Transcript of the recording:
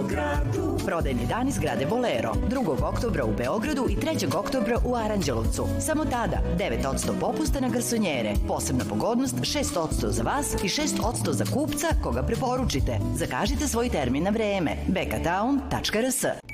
gradu. Prodajni dani zgrade Bolero 2. oktobra u Beogradu i 3. oktobra u Aranđelovcu. Samo tada 9% popusta na garsonjere. Posebna pogodnost 6% za vas i 6% za kupca koga preporučite. Zakažite svoj termin na vreme. bekatown.rs